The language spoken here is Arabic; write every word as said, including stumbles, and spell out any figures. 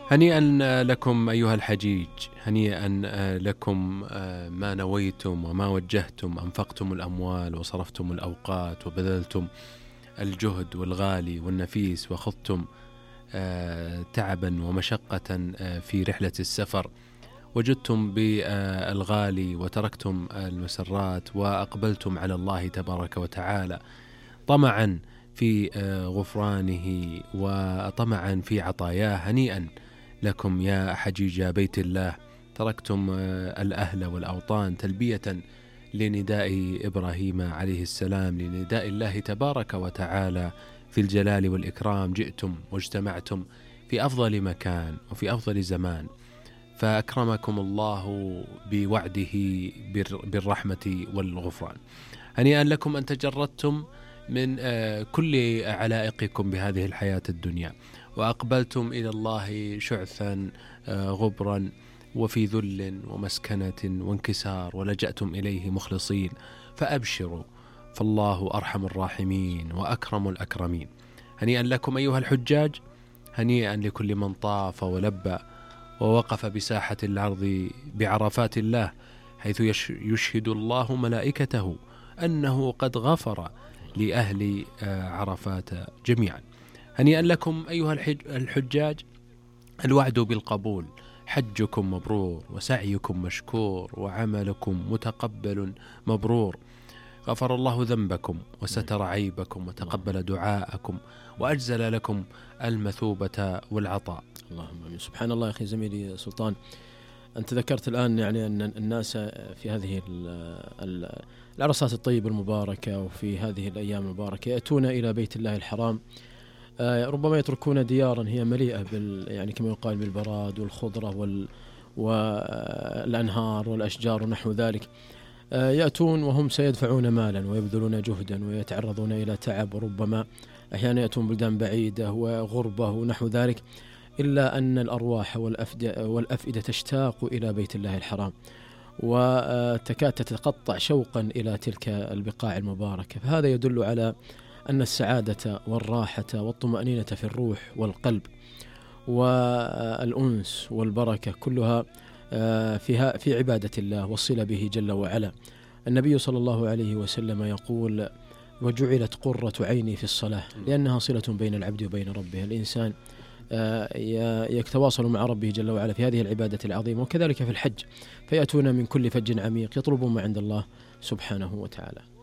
هنيئا لكم أيها الحجيج، هنيئا لكم ما نويتم وما وجهتم، أنفقتم الأموال وصرفتم الأوقات وبذلتم الجهد والغالي والنفيس، وخضتم تعبا ومشقة في رحلة السفر، وجدتم بالغالي وتركتم المسرات وأقبلتم على الله تبارك وتعالى طمعا في غفرانه وطمعا في عطاياه. هنيئا لكم يا حجيج بيت الله، تركتم الأهل والأوطان تلبية لنداء إبراهيم عليه السلام، لنداء الله تبارك وتعالى في الجلال والإكرام. جئتم واجتمعتم في أفضل مكان وفي أفضل زمان، فأكرمكم الله بوعده بالرحمة والغفران. هنيئا لكم أن تجردتم من كل علائقكم بهذه الحياة الدنيا، وأقبلتم إلى الله شعثا غبرا وفي ذل ومسكنة وانكسار، ولجأتم إليه مخلصين، فأبشروا، فالله أرحم الراحمين وأكرم الأكرمين. هنيئا لكم أيها الحجاج، هنيئا لكل من طاف ولبى ووقف بساحة الأرض بعرفات الله، حيث يشهد الله ملائكته أنه قد غفر لأهل عرفات جميعا. هنيئا لكم أيها الحجاج، الوعد بالقبول، حجكم مبرور وسعيكم مشكور وعملكم متقبل مبرور. غفر الله ذنبكم وستر عيبكم وتقبل دعاءكم وأجزل لكم المثوبة والعطاء. اللهم آمين. سبحان الله. يا أخي زميلي سلطان، أنت ذكرت الآن يعني أن الناس في هذه العرصات الطيبة المباركة وفي هذه الأيام المباركة يأتون إلى بيت الله الحرام، ربما يتركون ديارا هي مليئة بال يعني كما يقال بالبراد والخضرة وال والأنهار والأشجار ونحو ذلك، يأتون وهم سيدفعون مالا ويبذلون جهدا ويتعرضون إلى تعب، وربما أحيانا يأتون بلدان بعيدة وغربة ونحو ذلك، إلا أن الأرواح والأفئدة تشتاق إلى بيت الله الحرام وتكاد تتقطع شوقا إلى تلك البقاع المباركة. فهذا يدل على أن السعادة والراحة والطمأنينة في الروح والقلب والأنس والبركة كلها فيها في عبادة الله والصلة به جل وعلا. النبي صلى الله عليه وسلم يقول: وجعلت قرة عيني في الصلاة، لأنها صلة بين العبد وبين ربه. الإنسان يتواصل مع ربه جل وعلا في هذه العبادة العظيمة، وكذلك في الحج، فيأتون من كل فج عميق يطلبون ما عند الله سبحانه وتعالى.